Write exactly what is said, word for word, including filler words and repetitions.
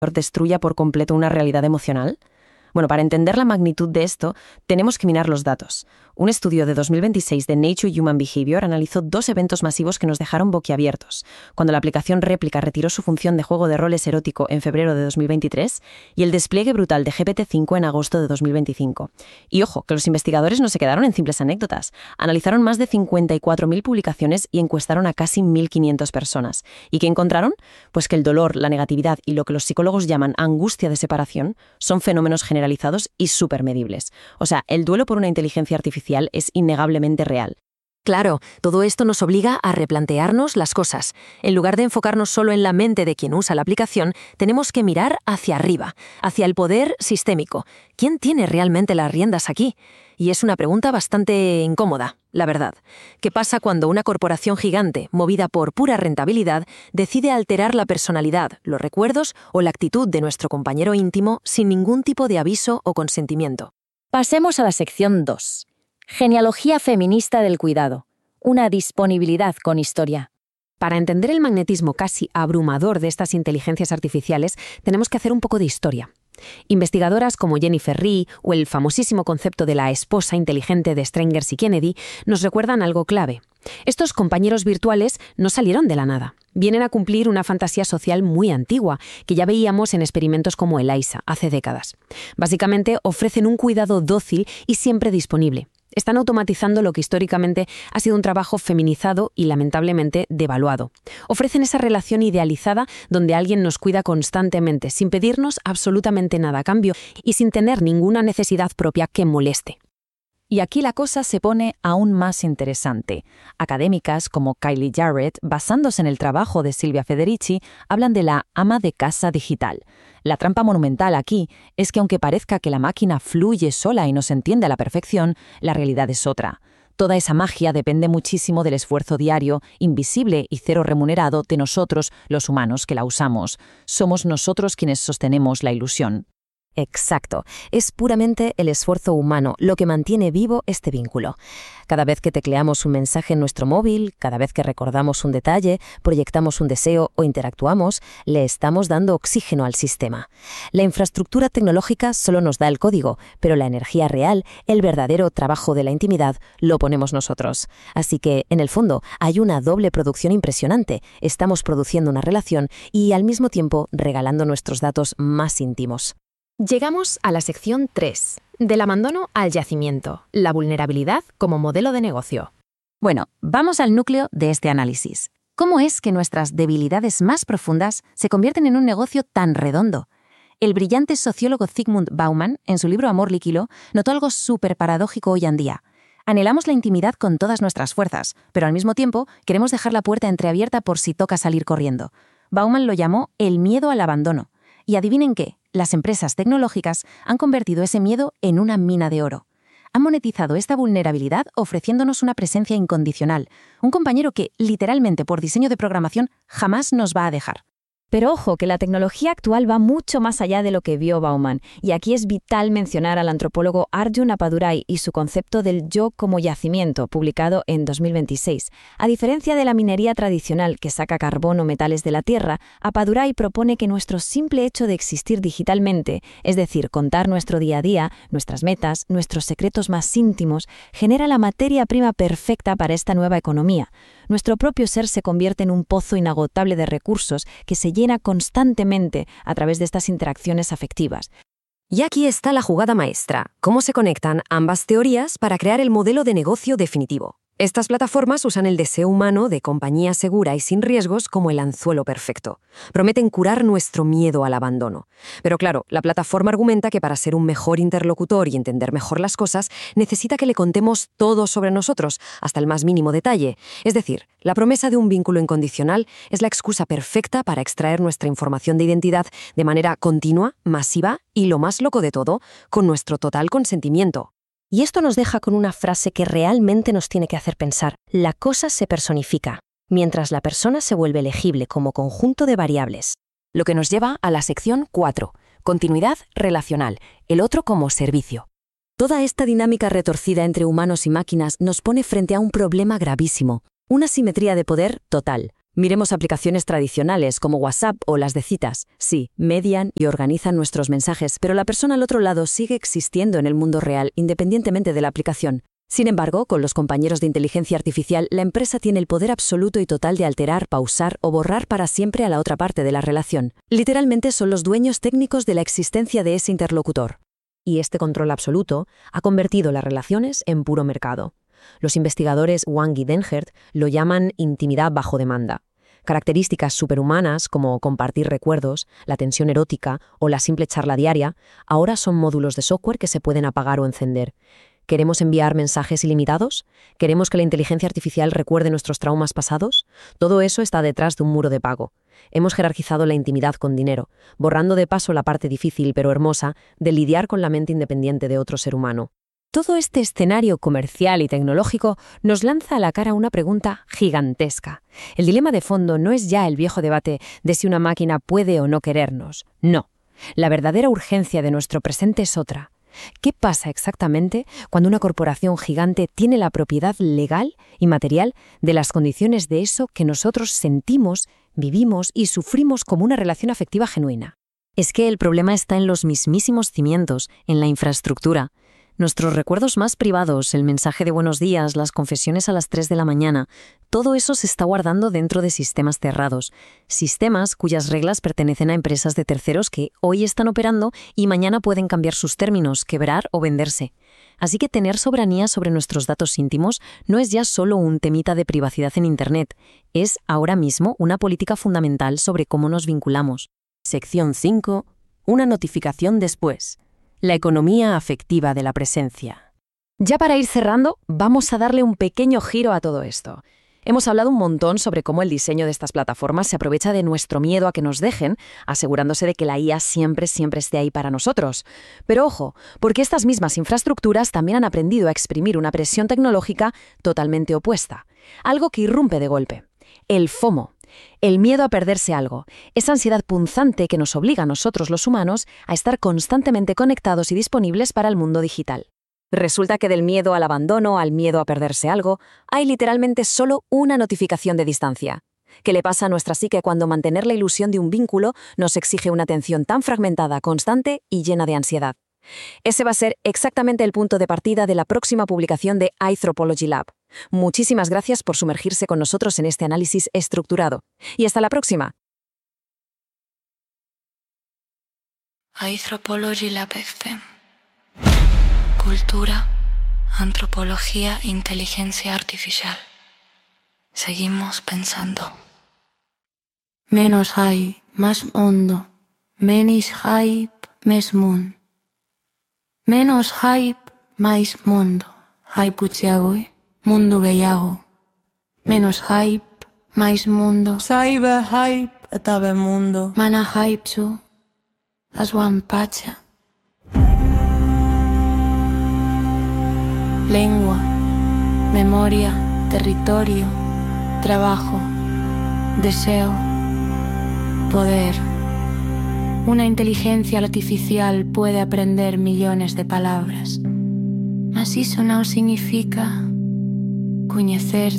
destruya por completo una realidad emocional? Bueno, para entender la magnitud de esto, tenemos que mirar los datos. Un estudio de dos mil veintiséis de Nature Human Behavior analizó dos eventos masivos que nos dejaron boquiabiertos, cuando la aplicación Réplica retiró su función de juego de roles erótico en febrero de dos mil veintitrés y el despliegue brutal de G P T cinco en agosto de dos mil veinticinco. Y ojo, que los investigadores no se quedaron en simples anécdotas. Analizaron más de cincuenta y cuatro mil publicaciones y encuestaron a casi mil quinientas personas. ¿Y qué encontraron? Pues que el dolor, la negatividad y lo que los psicólogos llaman angustia de separación son fenómenos generalizados y supermedibles. O sea, el duelo por una inteligencia artificial es innegablemente real. Claro, todo esto nos obliga a replantearnos las cosas. En lugar de enfocarnos solo en la mente de quien usa la aplicación, tenemos que mirar hacia arriba, hacia el poder sistémico. ¿Quién tiene realmente las riendas aquí? Y es una pregunta bastante incómoda, la verdad. ¿Qué pasa cuando una corporación gigante, movida por pura rentabilidad, decide alterar la personalidad, los recuerdos o la actitud de nuestro compañero íntimo sin ningún tipo de aviso o consentimiento? Pasemos a la sección dos. Genealogía feminista del cuidado. Una disponibilidad con historia. Para entender el magnetismo casi abrumador de estas inteligencias artificiales, tenemos que hacer un poco de historia. Investigadoras como Jennifer Rhee o el famosísimo concepto de la esposa inteligente de Strangers y Kennedy nos recuerdan algo clave. Estos compañeros virtuales no salieron de la nada. Vienen a cumplir una fantasía social muy antigua, que ya veíamos en experimentos como ELISA hace décadas. Básicamente ofrecen un cuidado dócil y siempre disponible. Están automatizando lo que históricamente ha sido un trabajo feminizado y lamentablemente devaluado. Ofrecen esa relación idealizada donde alguien nos cuida constantemente, sin pedirnos absolutamente nada a cambio y sin tener ninguna necesidad propia que moleste. Y aquí la cosa se pone aún más interesante. Académicas como Kylie Jarrett, basándose en el trabajo de Silvia Federici, hablan de la ama de casa digital. La trampa monumental aquí es que aunque parezca que la máquina fluye sola y nos entiende a la perfección, la realidad es otra. Toda esa magia depende muchísimo del esfuerzo diario, invisible y cero remunerado de nosotros, los humanos que la usamos. Somos nosotros quienes sostenemos la ilusión. Exacto. Es puramente el esfuerzo humano lo que mantiene vivo este vínculo. Cada vez que tecleamos un mensaje en nuestro móvil, cada vez que recordamos un detalle, proyectamos un deseo o interactuamos, le estamos dando oxígeno al sistema. La infraestructura tecnológica solo nos da el código, pero la energía real, el verdadero trabajo de la intimidad, lo ponemos nosotros. Así que, en el fondo, hay una doble producción impresionante. Estamos produciendo una relación y, al mismo tiempo, regalando nuestros datos más íntimos. Llegamos a la sección tres, del abandono al yacimiento, la vulnerabilidad como modelo de negocio. Bueno, vamos al núcleo de este análisis. ¿Cómo es que nuestras debilidades más profundas se convierten en un negocio tan redondo? El brillante sociólogo Zygmunt Bauman, en su libro Amor líquido, notó algo súper paradójico hoy en día. Anhelamos la intimidad con todas nuestras fuerzas, pero al mismo tiempo queremos dejar la puerta entreabierta por si toca salir corriendo. Bauman lo llamó el miedo al abandono. Y adivinen qué, las empresas tecnológicas han convertido ese miedo en una mina de oro. Han monetizado esta vulnerabilidad ofreciéndonos una presencia incondicional, un compañero que, literalmente por diseño de programación, jamás nos va a dejar. Pero ojo, que la tecnología actual va mucho más allá de lo que vio Bauman, y aquí es vital mencionar al antropólogo Arjun Appadurai y su concepto del yo como yacimiento, publicado en dos mil veintiséis. A diferencia de la minería tradicional que saca carbón o metales de la tierra, Appadurai propone que nuestro simple hecho de existir digitalmente, es decir, contar nuestro día a día, nuestras metas, nuestros secretos más íntimos, genera la materia prima perfecta para esta nueva economía. Nuestro propio ser se convierte en un pozo inagotable de recursos que se llena constantemente a través de estas interacciones afectivas. Y aquí está la jugada maestra, cómo se conectan ambas teorías para crear el modelo de negocio definitivo. Estas plataformas usan el deseo humano de compañía segura y sin riesgos como el anzuelo perfecto. Prometen curar nuestro miedo al abandono. Pero claro, la plataforma argumenta que para ser un mejor interlocutor y entender mejor las cosas, necesita que le contemos todo sobre nosotros, hasta el más mínimo detalle. Es decir, la promesa de un vínculo incondicional es la excusa perfecta para extraer nuestra información de identidad de manera continua, masiva y, lo más loco de todo, con nuestro total consentimiento. Y esto nos deja con una frase que realmente nos tiene que hacer pensar. La cosa se personifica, mientras la persona se vuelve legible como conjunto de variables. Lo que nos lleva a la sección cuatro, continuidad relacional, el otro como servicio. Toda esta dinámica retorcida entre humanos y máquinas nos pone frente a un problema gravísimo, una simetría de poder total. Miremos aplicaciones tradicionales como WhatsApp o las de citas. Sí, median y organizan nuestros mensajes, pero la persona al otro lado sigue existiendo en el mundo real, independientemente de la aplicación. Sin embargo, con los compañeros de inteligencia artificial, la empresa tiene el poder absoluto y total de alterar, pausar o borrar para siempre a la otra parte de la relación. Literalmente son los dueños técnicos de la existencia de ese interlocutor. Y este control absoluto ha convertido las relaciones en puro mercado. Los investigadores Wang y Denhert lo llaman intimidad bajo demanda. Características superhumanas como compartir recuerdos, la tensión erótica o la simple charla diaria, ahora son módulos de software que se pueden apagar o encender. ¿Queremos enviar mensajes ilimitados? ¿Queremos que la inteligencia artificial recuerde nuestros traumas pasados? Todo eso está detrás de un muro de pago. Hemos jerarquizado la intimidad con dinero, borrando de paso la parte difícil pero hermosa de lidiar con la mente independiente de otro ser humano. Todo este escenario comercial y tecnológico nos lanza a la cara una pregunta gigantesca. El dilema de fondo no es ya el viejo debate de si una máquina puede o no querernos. No. La verdadera urgencia de nuestro presente es otra. ¿Qué pasa exactamente cuando una corporación gigante tiene la propiedad legal y material de las condiciones de eso que nosotros sentimos, vivimos y sufrimos como una relación afectiva genuina? Es que el problema está en los mismísimos cimientos, en la infraestructura. Nuestros recuerdos más privados, el mensaje de buenos días, las confesiones a las tres de la mañana, todo eso se está guardando dentro de sistemas cerrados. Sistemas cuyas reglas pertenecen a empresas de terceros que hoy están operando y mañana pueden cambiar sus términos, quebrar o venderse. Así que tener soberanía sobre nuestros datos íntimos no es ya solo un temita de privacidad en Internet, es ahora mismo una política fundamental sobre cómo nos vinculamos. Sección cinco. Una notificación después. La economía afectiva de la presencia. Ya para ir cerrando, vamos a darle un pequeño giro a todo esto. Hemos hablado un montón sobre cómo el diseño de estas plataformas se aprovecha de nuestro miedo a que nos dejen, asegurándose de que la I A siempre, siempre esté ahí para nosotros. Pero ojo, porque estas mismas infraestructuras también han aprendido a exprimir una presión tecnológica totalmente opuesta. Algo que irrumpe de golpe. El FOMO. El miedo a perderse algo, esa ansiedad punzante que nos obliga a nosotros los humanos a estar constantemente conectados y disponibles para el mundo digital. Resulta que del miedo al abandono, al miedo a perderse algo, hay literalmente solo una notificación de distancia. ¿Qué le pasa a nuestra psique cuando mantener la ilusión de un vínculo nos exige una atención tan fragmentada, constante y llena de ansiedad? Ese va a ser exactamente el punto de partida de la próxima publicación de Anthropology Lab. Muchísimas gracias por sumergirse con nosotros en este análisis estructurado. Y hasta la próxima. Anthropology Lab F M. Cultura, antropología, inteligencia artificial. Seguimos pensando. Menos hype, más hondo. Menos hype, más mundo. Menos hype, más mundo. Hype gutxiago, mundu gehiago. Menos hype, mais mundo. Cyber hype, eta be mundo. Mana hype zu, azuan patxa. Lengua, memoria, territorio, trabajo, deseo, poder. Una inteligencia artificial puede aprender millones de palabras, mas iso non significa coñecer